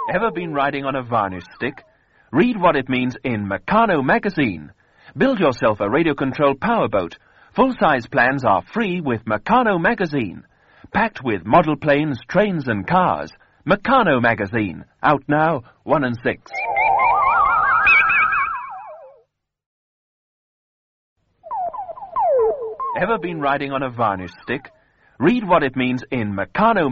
Ever been riding on a varnish stick? Read what it means in Meccano magazine. Build yourself a radio-controlled powerboat. Full-size plans are free with Meccano magazine. Packed with model planes, trains and cars. Meccano magazine. Out now, 1 and 6. Ever been riding on a varnish stick? Read what it means in Meccano